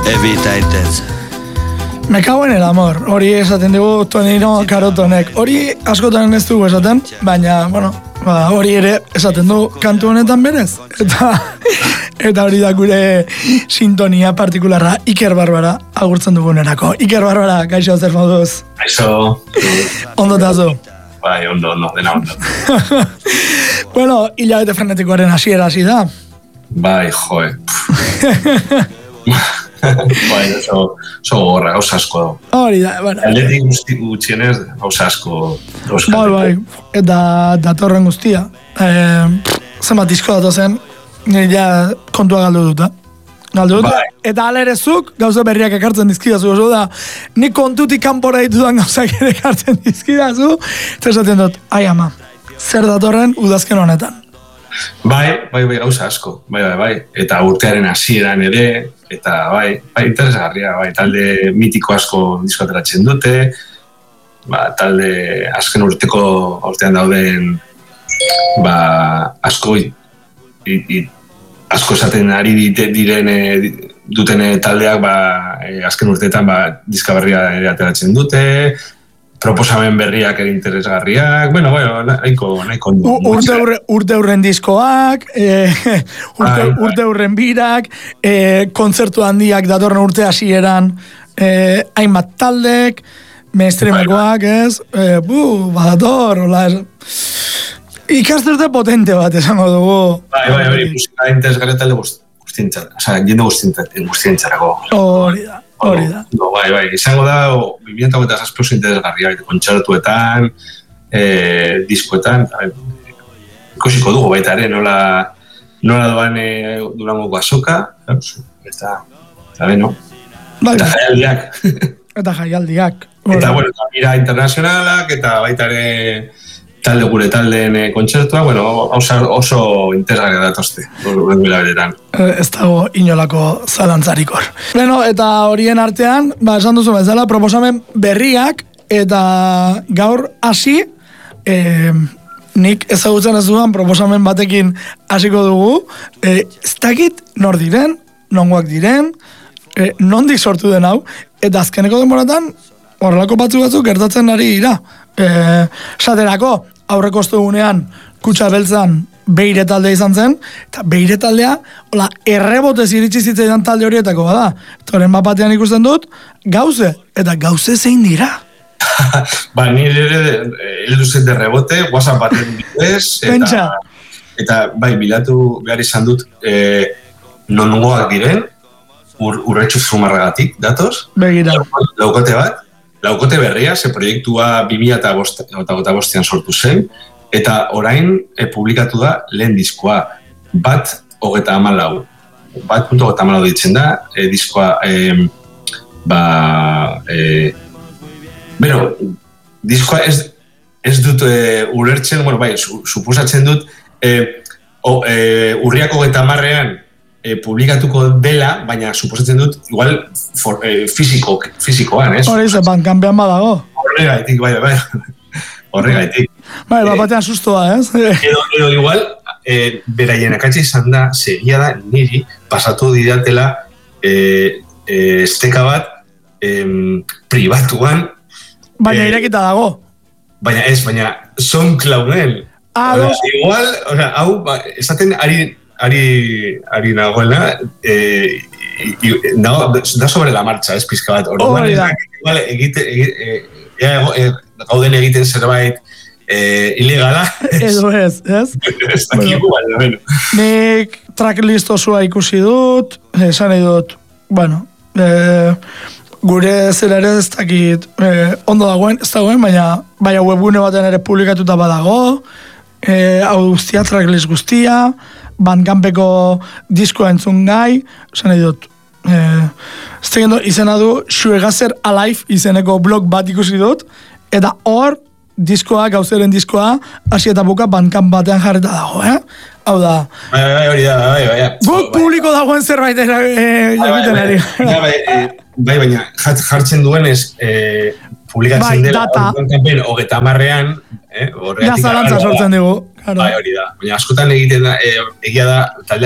Evita intensa. Me cago en el amor, hori esaten dugu Tonino Karotonek. Hori askotan ez dugu esaten, baina, bueno, hori ere esaten du kantu honetan berez. Eta hori da gure sintonia partikularra Iker Barbara agurtzen dugunerako. Iker Barbara, kaixo zer moduz? Kaixo. Ondo tazu? Bai, ondo, dena ondo. Bueno, hilabete frenetikoaren hasiera hasi da. Bai, joe. Bai, oso gorra, gauza asko dago. Hori da, bueno. Aldetik gutxienez, gauza asko. Bai, eta datorren guztia. Zenbat disko datozen, ja kontua galdu dut, Bai. Eta ala ere zuk, gauza berriak ekartzen dizkidazu, oso da, nik kontutik kanpora ditudan gauzak ere ekartzen dizkidazu, eta esaten dut, ai ama, zer datorren udazken honetan. Bai, gauza asko, bai. Eta urtearen hasieran ere, eta bai, interesgarria, bai, talde mitiko asko disko ateratzen dute, talde azken urtean dauden, asko asko esaten ari duten taldeak azken urteetan diska berria ere ateratzen dute, proposamen berriak ere interesgarriak, nahiko urte hurren diskoak, urte hurren birak, kontzertu handiak datorren urte hasieran, hainbat taldek, mainstreamekoak, ez? Badator, hola, ikasterte potente bat esango dugu. Bai, musika interesgarria talde guztientzat, jende guztientzarako. Hori da. Bai, izango da, 2027 interesgarria, kontzertuetan, diskoetan, ikusiko dugu baita ere, nola doan Durangoko azoka, eta beno. Eta jaialdiak. Eta, mira internazionalak, eta baita ere gure taldeen kontzertua, oso interesgarria datozte, ez dago inolako zalantzarikor. Eta horien artean, esan duzu bezala, proposamen berriak, eta gaur hasi, nik ezagutzen ez dudan proposamen batekin hasiko dugu, ez dakit nor diren, nongoak diren, nondik sortu den hau, eta azkeneko denboratan, horrelako batzuk gertatzen ari dira. Esaterako, aurrekostu egunean Kutxa Beltzan Beire taldea izan zen, eta Beire taldea errebotez iritsi zitzaidan talde horietako bada. Toren bapatean ikusten dut, gauze zein dira. Nire ere heldu zen rebote, WhatsApp baten bidez, eta bilatu behar izan dut nongoak diren, urretxu zumarragatik datoz, laukote berria, ze proiektua 2005an sortu zen, eta orain publikatu da lehen diskoa, 1.34. 1.34 ditzen da, diskoa, diskoa ez dut ulertzen, suposatzen dut, urriako 30an publikatuko dela, baina suposatzen dut, igual fizikoan, ez? Hori ze, bankanpean badago. Horregaitik, horregaitik. Batean sustoa, ez? Edo igual, beraien akatsa izan da, segia da, niri, pasatu didatela esteka bat pribatuan. Baina irekita dago. Baina SoundClouden. Igual, hau, esaten ari nagoela, da sobre la marcha, ez pizka bat. Gauden egiten zerbait ilegala. Edo ez. Ez dakigu, baina. Nik tracklist osoa ikusi dut, esan nahi dut, gure zera ere ez dakit ondo dagoen, ez dagoen, baina webgune baten ere publikatuta badago, hau guztia, tracklist guztia, Bandcampeko diskoa entzun gai, esan nahi dut, izena du Schwegazer Alive izeneko blog bat ikusi dut, eta hor diskoa, gauzeren diskoa, hasi eta buka Bandcamp batean jarreta dago, Hau da. Hori da. Guk publiko dagoen zerbait egiten ari. Baina jartzen duenez publikatzen dela Bandcampen 30an, ja zalantza sortzen dugu. Hori da. Baina askotan egiten egia da